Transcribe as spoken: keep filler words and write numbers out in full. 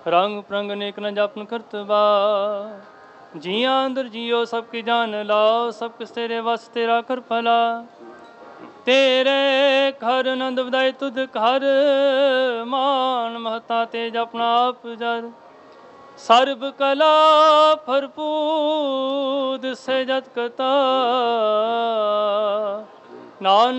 ਰੰਗ ਪ੍ਰੰਗ ਨੇਕ ਨ ਜਪਨ ਕਰਤਬਾ। ਜੀਆਂ ਅੰਦਰ ਜੀਓ ਸਭ ਕੀ ਜਾਨ ਲਾਓ, ਸਭ ਕਿਸ ਤੇਰੇ ਵਸ ਤੇਰਾ ਕਰ ਭਲਾ। ਤੇਰੇ ਘਰ ਆਨੰਦ ਵਧਾਏ ਤੁਧ ਘਰ, ਮਾਨ ਮਹਤਾ ਤੇਜ ਆਪਣਾ ਆਪ ਜਰ। ਸਰਬ ਕਲਾ ਭਰਪੂਰ ਸੇ ਜਤ ਕਤਾ, ਨਾਨਕ